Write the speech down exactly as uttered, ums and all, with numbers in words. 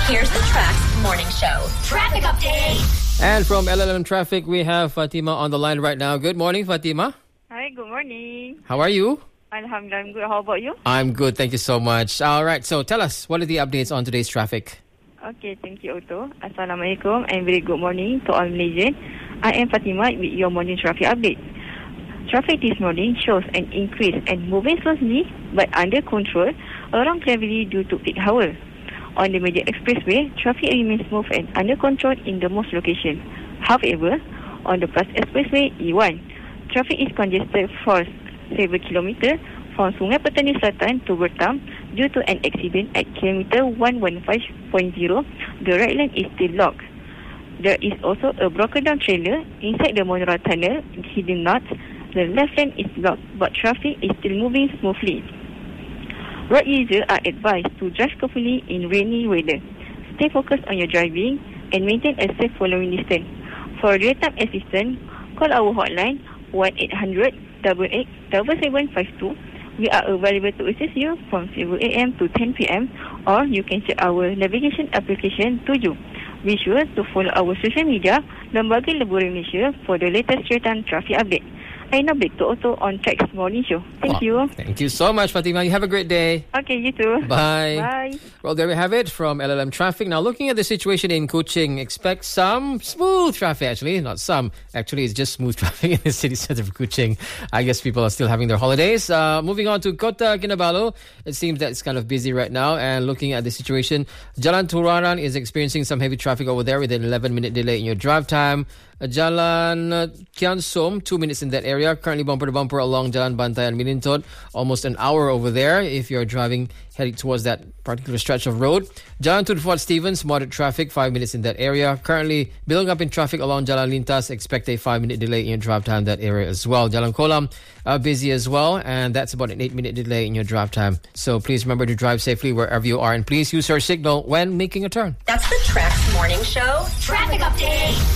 Here's the Tracks Morning Show Traffic Update. And from L L M Traffic, we have Fatima on the line right now. Good morning, Fatima. Hi, good morning. How are you? Alhamdulillah, I'm good. How about you? I'm good, thank you so much. All right, so tell us, what are the updates on today's traffic? Okay, thank you, Otto. Assalamualaikum and very good morning to all Malaysians. I am Fatima with your morning traffic update. Traffic this morning shows an increase and moving slowly but under control around Cleverly due to peak hour. On the major expressway, traffic remains smooth and under control in the most locations. However, on the Plus Expressway E one, traffic is congested for several kilometres from Sungai Petani Selatan to Bertam due to an accident at kilometer one fifteen point zero. The right lane is still locked. There is also a broken down trailer inside the Monora Tunnel heading north. The left lane is blocked, but traffic is still moving smoothly. Road users are advised to drive carefully in rainy weather. Stay focused on your driving and maintain a safe following distance. For real-time assistance, call our hotline one eight hundred, eight eight, seven seven five two. We are available to assist you from seven a.m. to ten p.m. or you can check our navigation application Tuju. Be sure to follow our social media, Lembaga Leburan Malaysia, for the latest real-time traffic update. I now back to Otto on Tracks Morning Show. Thank Oh, you. Thank you so much, Fatima. You have a great day. Okay, you too. Bye. Bye. Well, there we have it from L L M Traffic. Now, looking at the situation in Kuching, expect some smooth traffic, actually. Not some. Actually, it's just smooth traffic in the city center of Kuching. I guess people are still having their holidays. Uh, moving on to Kota Kinabalu. It seems that it's kind of busy right now. And looking at the situation, Jalan Turaran is experiencing some heavy traffic over there with an eleven-minute delay in your drive time. Jalan Kian Som, two minutes in that area. Currently bumper to bumper along Jalan Bantai and Milintot. Almost an hour over there if you're driving, heading towards that particular stretch of road. Jalan Tun Fort Stevens, moderate traffic, five minutes in that area. Currently building up in traffic along Jalan Lintas. Expect a five-minute delay in your drive time in that area as well. Jalan Kolam, uh, busy as well. And that's about an eight-minute delay in your drive time. So please remember to drive safely wherever you are. And please use your signal when making a turn. That's the Tracks Morning Show Traffic Update.